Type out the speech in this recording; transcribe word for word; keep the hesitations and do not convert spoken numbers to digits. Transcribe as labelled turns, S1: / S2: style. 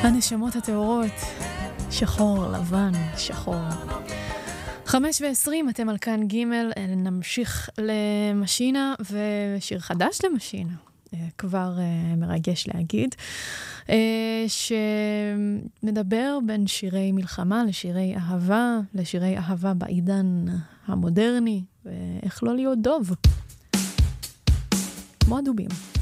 S1: הנשמות הטהורות, שחור, לבן, שחור. חמש ועשרים, אתם על כאן ג', נמשיך למשינה, ושיר חדש למשינה, כבר מרגש להגיד, שמדבר בין שירי מלחמה לשירי אהבה, לשירי אהבה בעידן המודרני, ואיך לא להיות דוב. כמו הדובים.